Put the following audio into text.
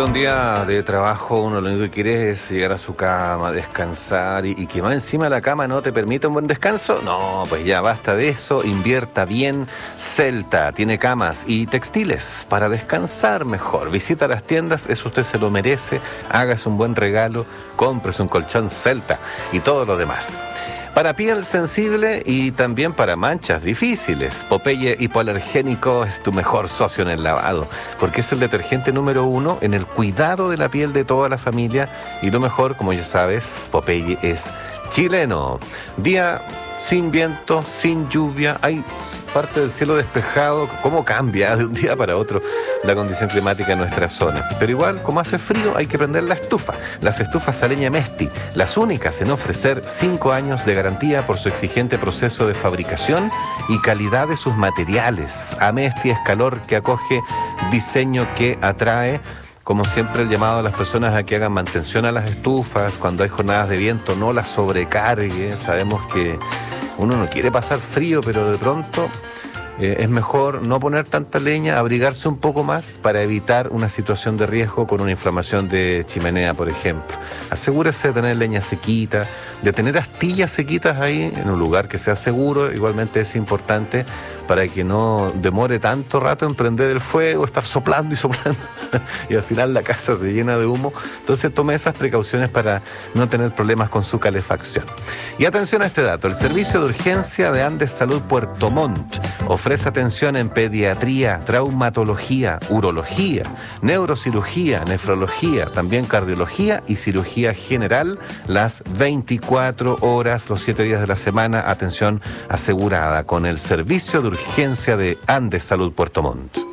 Después de un día de trabajo, uno lo único que quiere es llegar a su cama, descansar y que más encima la cama no te permite un buen descanso. No, pues ya basta de eso, invierta bien. Celta tiene camas y textiles para descansar mejor. Visita las tiendas, eso usted se lo merece, hágase un buen regalo, cómprese un colchón Celta y todo lo demás. Para piel sensible y también para manchas difíciles, Popeye Hipoalergénico es tu mejor socio en el lavado, porque es el detergente número 1 en el cuidado de la piel de toda la familia y lo mejor, como ya sabes, Popeye es chileno. Día sin viento, sin lluvia, hay parte del cielo despejado. ¿Cómo cambia de un día para otro la condición climática en nuestra zona? Pero igual, como hace frío, hay que prender la estufa. Las estufas a leña Mesti, las únicas en ofrecer 5 años de garantía por su exigente proceso de fabricación y calidad de sus materiales. Amesti es calor que acoge, diseño que atrae. Como siempre, el llamado a las personas a que hagan mantención a las estufas. Cuando hay jornadas de viento, no las sobrecargue. Sabemos que uno no quiere pasar frío, pero de pronto es mejor no poner tanta leña, abrigarse un poco más para evitar una situación de riesgo con una inflamación de chimenea, por ejemplo. Asegúrese de tener leña sequita, de tener astillas sequitas ahí en un lugar que sea seguro. Igualmente es importante para que no demore tanto rato en prender el fuego, estar soplando y soplando y al final la casa se llena de humo. Entonces tome esas precauciones para no tener problemas con su calefacción. Y atención a este dato, el servicio de urgencia de Andes Salud Puerto Montt ofrece atención en pediatría, traumatología, urología, neurocirugía, nefrología, también cardiología y cirugía general, las 24 horas, los 7 días de la semana, atención asegurada con el servicio de urgencia de Andes Salud Puerto Montt.